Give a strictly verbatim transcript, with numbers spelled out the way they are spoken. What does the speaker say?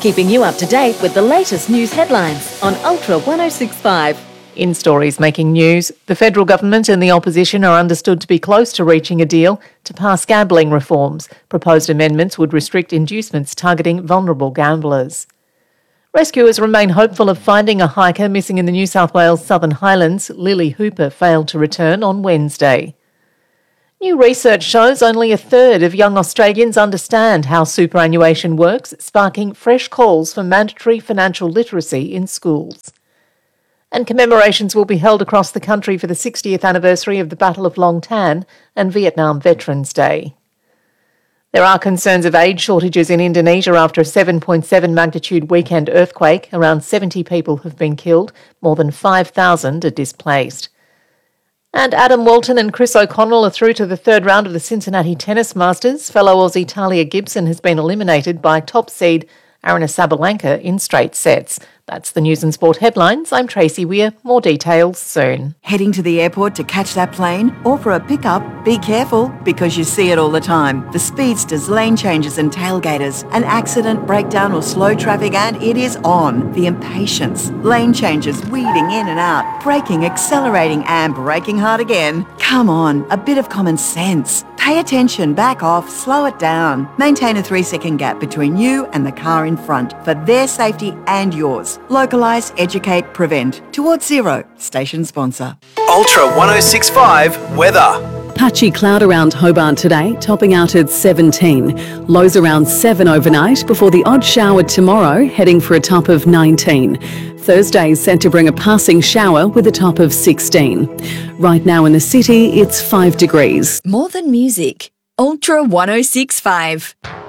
keeping you up to date with the latest news headlines on Ultra one oh six point five. In stories making news, the federal government and the opposition are understood to be close to reaching a deal to pass gambling reforms. Proposed amendments would restrict inducements targeting vulnerable gamblers. Rescuers remain hopeful of finding a hiker missing in the New South Wales Southern Highlands. Lily Hooper failed to return on Wednesday. New research shows only a third of young Australians understand how superannuation works, sparking fresh calls for mandatory financial literacy in schools. And commemorations will be held across the country for the sixtieth anniversary of the Battle of Long Tan and Vietnam Veterans Day. There are concerns of aid shortages in Indonesia after a seven point seven magnitude weekend earthquake. Around seventy people have been killed, more than five thousand are displaced. And Adam Walton and Chris O'Connell are through to the third round of the Cincinnati Tennis Masters. Fellow Aussie Talia Gibson has been eliminated by top seed Aryna Sabalenka in straight sets. That's the news and sport headlines. I'm Tracy Weir. More details soon. Heading to the airport to catch that plane or for a pickup? Be careful, because you see it all the time. The speedsters, lane changes and tailgaters. An accident, breakdown or slow traffic and it is on. The impatience. Lane changes, weaving in and out. Braking, accelerating and braking hard again. Come on, a bit of common sense. Pay attention, back off, slow it down. Maintain a three second gap between you and the car in front for their safety and yours. Localise, educate, prevent. Towards Zero, station sponsor. Ultra one oh six point five weather. Patchy cloud around Hobart today, topping out at seventeen. Lows around seven overnight before the odd shower tomorrow, heading for a top of nineteen. Thursday is set to bring a passing shower with a top of sixteen. Right now in the city, it's five degrees. More than music. Ultra one oh six point five.